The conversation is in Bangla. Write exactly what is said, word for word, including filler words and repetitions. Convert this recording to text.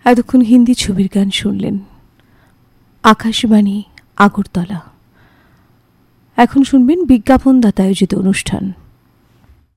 এতক্ষণ হিন্দি ছবির গান শুনলেন আকাশবাণী আগরতলা। এখন শুনবেন বিজ্ঞাপনদাতা আয়োজিত অনুষ্ঠান।